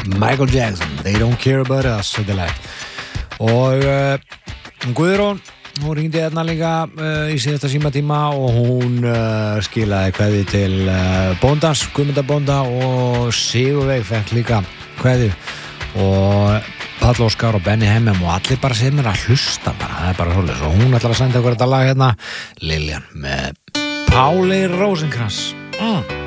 Michael Jackson, They Don't Care About Us, þetta er lag. Og Guðrún, hún ringdi hérna líka í síðasta símatíma og hún skilaði kveðju til bóndans, Guðmundar bónda, og Sigurveig fekk líka kveðju, og Páll Óskar og Benny Hemmem og allir bara sem að hlusta bara, það er bara svolítið, og hún ætlar að senda okkur þetta lag hérna, Liljan með Páli Rósinkrans.